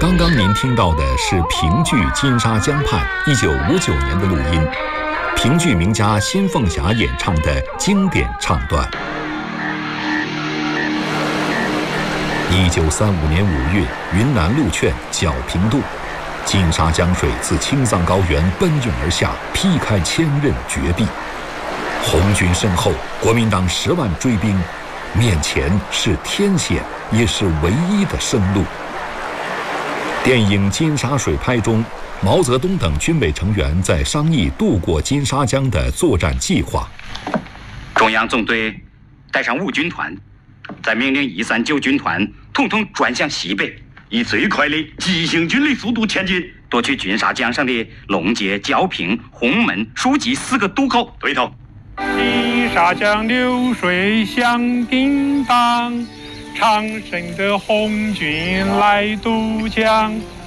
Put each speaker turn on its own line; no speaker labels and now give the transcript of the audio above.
刚刚您听到的是评剧《金沙江畔》1959年的录音，评剧名家辛凤霞演唱的经典唱段。1935年5月，云南路劝皎平渡，金沙江水自青藏高原奔涌而下，劈开千仞绝壁。红军身后，国民党10万追兵，面前是天险，也是唯一的生路。电影《金沙水拍》中，毛泽东等军委成员在商议渡过金沙江的作战计划。
中央纵队带上5军团，再命令139军团统统转向西北，以最快的急行军的速度前进，夺取金沙江上的龙街、皎平、洪门、书记4个渡口。对头。
金沙江流水响叮当，长盛的红军来渡江。